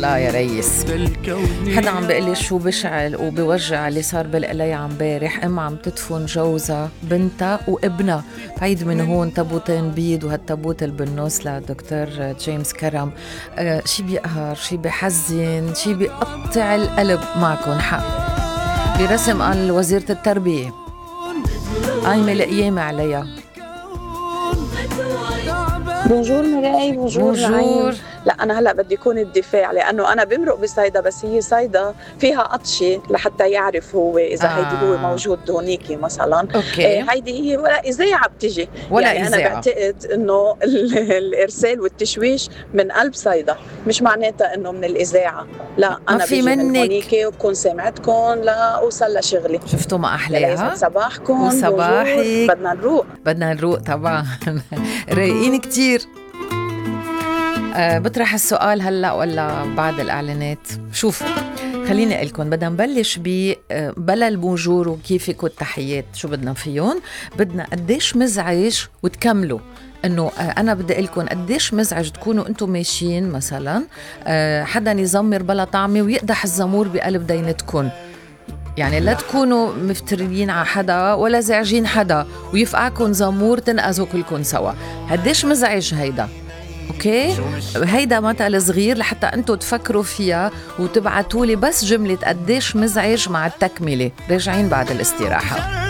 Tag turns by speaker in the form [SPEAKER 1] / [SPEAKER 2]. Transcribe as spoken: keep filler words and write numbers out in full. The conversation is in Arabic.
[SPEAKER 1] لا يا ريس، حدا عم بيقول لي شو بشعل وبوجع اللي صار بالقلي عم بارح. ام عم تدفن جوزها بنتها وابنها، بعيد من هون تابوتين بيض وهالتابوت اللي بالنص لدكتور جيمس كرم. آه شي بيقهر، شي بيحزن، شي بيقطع القلب. معكن حق. برسم قال وزيرة التربية قايمة القيامة عليها.
[SPEAKER 2] بونجور مراي، بونجور
[SPEAKER 1] بونجور.
[SPEAKER 2] لا أنا هلأ بدي يكون الدفاع، لأنه أنا بمرق بصيدا، بس هي صيدا فيها قطشة لحتى يعرف هو إذا آه. هيدي هو موجود هونيكي مثلا.
[SPEAKER 1] أوكي.
[SPEAKER 2] إيه هيدي هي ولا إذاعة بتجي،
[SPEAKER 1] ولا
[SPEAKER 2] يعني
[SPEAKER 1] إذاعة.
[SPEAKER 2] أنا بعتقد إنه الإرسال والتشويش من قلب صيدا، مش معناتها إنه من الإذاعة. لا أنا
[SPEAKER 1] في
[SPEAKER 2] بيجي من
[SPEAKER 1] منك.
[SPEAKER 2] هونيكي وبكون سمعتكم لأوصل لشغلي.
[SPEAKER 1] شفتوا ما أحلاها؟
[SPEAKER 2] صباحكم
[SPEAKER 1] وصباحك.
[SPEAKER 2] بدنا نروق،
[SPEAKER 1] بدنا نروق طبعا. رايقين كتير. أه بطرح السؤال هلأ ولا بعد الإعلانات؟ شوفوا، خليني أقلكم بدنا نبلش ب بلا البونجور وكيفك والتحيات شو بدنا فيهم. بدنا قديش مزعج وتكملوا انه انا بدي اقلكم قديش مزعج تكونوا انتم ماشيين مثلا حدا يزمر بلا طعمه ويقدح الزمور بقلب دينتكم. يعني لا تكونوا مفتريين على حدا ولا زعجين حدا ويفقعكم زمور تنقذوا كلكم سوا. قديش مزعج هيدا. اوكي، هيدا مثل صغير لحتى انتوا تفكروا فيها وتبعتوا لي بس جملة قديش مزعج مع التكملة. راجعين بعد الاستراحة.